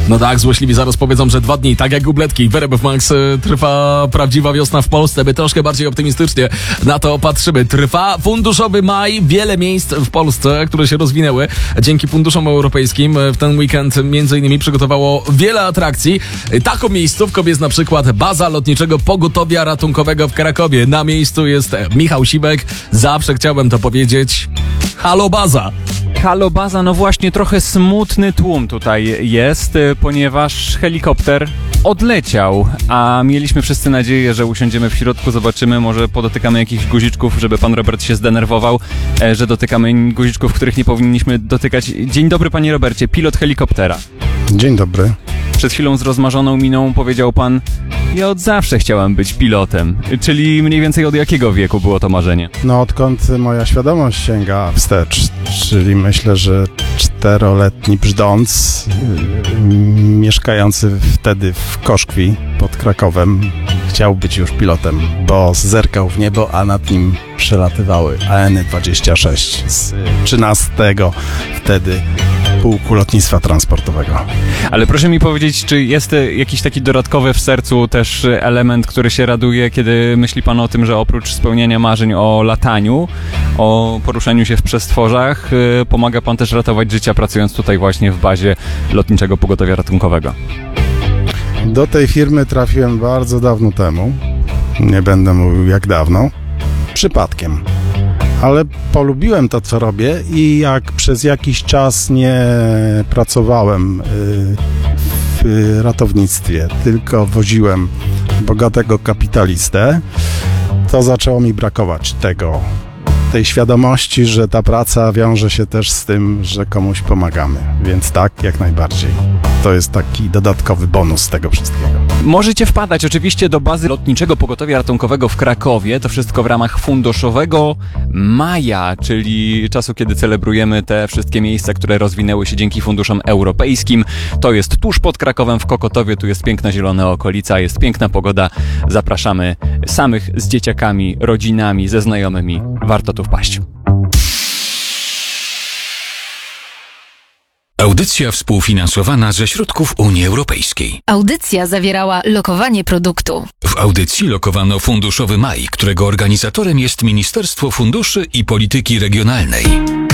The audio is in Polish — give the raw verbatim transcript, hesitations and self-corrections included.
No tak, złośliwi zaraz powiedzą, że dwa dni, tak jak Gubletki, w R M F Max trwa prawdziwa wiosna w Polsce. My troszkę bardziej optymistycznie na to patrzymy. Trwa funduszowy maj, wiele miejsc w Polsce, które się rozwinęły dzięki funduszom europejskim. W ten weekend między innymi przygotowało wiele atrakcji. Taką miejscówką jest na przykład baza lotniczego pogotowia ratunkowego w Krakowie. Na miejscu jest Michał Sibek. Zawsze chciałem to powiedzieć. Halo baza! Halo baza, no właśnie trochę smutny tłum tutaj jest, ponieważ helikopter odleciał, a mieliśmy wszyscy nadzieję, że usiądziemy w środku, zobaczymy, może podotykamy jakichś guziczków, żeby pan Robert się zdenerwował, że dotykamy guziczków, których nie powinniśmy dotykać. Dzień dobry, panie Robercie, pilot helikoptera. Dzień dobry. Przed chwilą z rozmarzoną miną powiedział pan: ja od zawsze chciałem być pilotem. Czyli mniej więcej od jakiego wieku było to marzenie? No odkąd moja świadomość sięga wstecz, czyli myślę, że czteroletni brzdąc, yy, mieszkający wtedy w Koszkwi pod Krakowem, chciał być już pilotem, bo zerkał w niebo, a nad nim przelatywały A N dwadzieścia sześć z trzynastego wtedy pułku lotnictwa transportowego. Ale proszę mi powiedzieć, czy jest jakiś taki dodatkowy w sercu też element, który się raduje, kiedy myśli pan o tym, że oprócz spełniania marzeń o lataniu, o poruszaniu się w przestworzach, pomaga pan też ratować życia, pracując tutaj właśnie w bazie Lotniczego Pogotowia Ratunkowego? Do tej firmy trafiłem bardzo dawno temu, nie będę mówił jak dawno, przypadkiem. Ale polubiłem to, co robię i jak przez jakiś czas nie pracowałem w ratownictwie, tylko woziłem bogatego kapitalistę, to zaczęło mi brakować tego, tej świadomości, że ta praca wiąże się też z tym, że komuś pomagamy. Więc tak, jak najbardziej. To jest taki dodatkowy bonus tego wszystkiego. Możecie wpadać oczywiście do bazy Lotniczego Pogotowia Ratunkowego w Krakowie. To wszystko w ramach funduszowego maja, czyli czasu, kiedy celebrujemy te wszystkie miejsca, które rozwinęły się dzięki funduszom europejskim. To jest tuż pod Krakowem w Kokotowie. Tu jest piękna zielona okolica, jest piękna pogoda. Zapraszamy samych z dzieciakami, rodzinami, ze znajomymi. Warto tu wpaść. Audycja współfinansowana ze środków Unii Europejskiej. Audycja zawierała lokowanie produktu. W audycji lokowano Funduszowy Maj, którego organizatorem jest Ministerstwo Funduszy i Polityki Regionalnej.